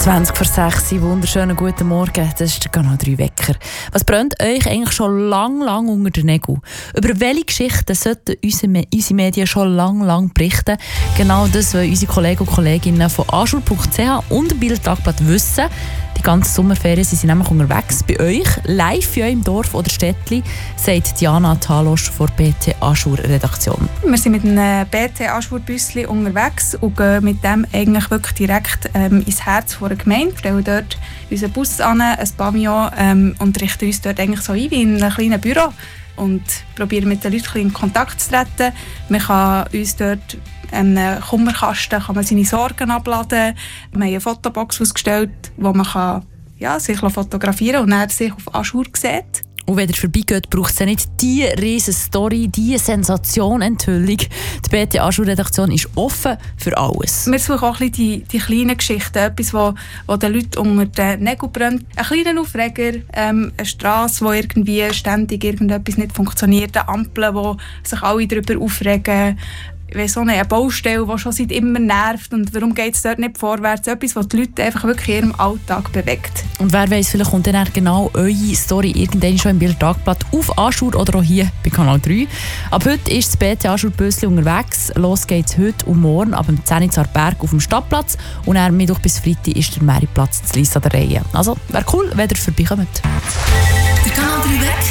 20:06, wunderschönen guten Morgen. Das ist der Kanal 3 Wecker. Was brennt euch eigentlich schon lang unter den Nägeln? Über welche Geschichten sollten unsere Medien schon lang berichten? Genau das wollen unsere Kollegen und Kolleginnen von ajour.ch und dem Bild Tagblatt wissen. Die ganze Sommerferien sind sie nämlich unterwegs bei euch, live in eurem Dorf oder Städtli, sagt Diana Talosch von der BT Ajour Redaktion. Wir sind mit einem BT Ajour Büssli unterwegs und gehen mit dem eigentlich wirklich direkt ins Herz von der Gemeinde. Wir stellen dort unseren Bus an, ein Pavillon und richten uns dort eigentlich so ein wie in einem kleinen Büro und probieren mit den Leuten in Kontakt zu treten. Man kann uns dort einen Kummerkasten kann man seine Sorgen abladen. Wir haben eine Fotobox ausgestellt, wo man sich fotografieren und dann sich auf Ajour sieht. Und wenn ihr vorbeigeht, braucht es ja nicht die riesen Story, die Sensation-Enthüllung. Die BT Ajour-Redaktion ist offen für alles. Wir suchen auch ein bisschen die kleinen Geschichten, etwas, wo den Leuten unter den Nägeln brennt. Ein kleiner Aufreger, eine Strasse, wo irgendwie ständig irgendetwas nicht funktioniert, eine Ampel, wo sich alle darüber aufregen. So eine Baustelle, die schon seit immer nervt und warum geht es dort nicht vorwärts? Etwas, was die Leute einfach wirklich in ihrem Alltag bewegt. Und wer weiss, vielleicht kommt dann genau eure Story irgendwann schon im Bild Tagblatt auf Ajour oder auch hier bei Kanal 3. Ab heute ist das BT Ajour Büssli unterwegs. Los geht's heute und morgen ab dem 10 Uhr Berg auf dem Stadtplatz und dann Mittwoch bis Freitag ist der Mariplatz zu Lyss an der Reihe. Also wäre cool, wenn ihr vorbeikommt. Der Kanal 3 Wecker.